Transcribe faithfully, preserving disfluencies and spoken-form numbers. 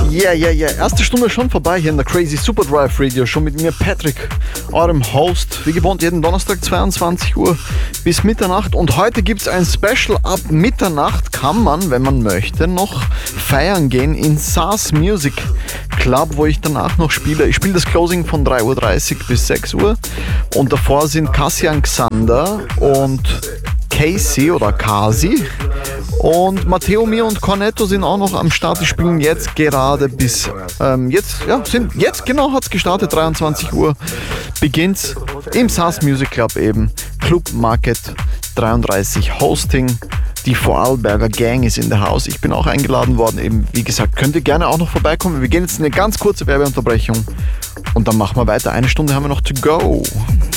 Yeah, yeah, yeah. Erste Stunde schon vorbei hier in der Crazy Super Drive Radio. Schon mit mir, Patrick, eurem Host. Wie gewohnt, jeden Donnerstag zweiundzwanzig Uhr bis Mitternacht. Und heute gibt es ein Special. Ab Mitternacht kann man, wenn man möchte, noch feiern gehen in Sass Music Club, wo ich danach noch spiele. Ich spiele das Closing von drei Uhr dreißig bis sechs Uhr. Und davor sind Cassian Xander und Casey oder Kasi. Und Matteo Mir und Cornetto sind auch noch am Start. Die spielen jetzt gerade bis ähm, jetzt, ja, sind jetzt genau hat's gestartet, dreiundzwanzig Uhr beginnt's im Sass Music Club eben. Club Market dreiunddreißig Hosting. Die Vorarlberger Gang ist in der Haus. Ich bin auch eingeladen worden, eben wie gesagt, könnt ihr gerne auch noch vorbeikommen. Wir gehen jetzt eine ganz kurze Werbeunterbrechung und dann machen wir weiter. Eine Stunde haben wir noch to go.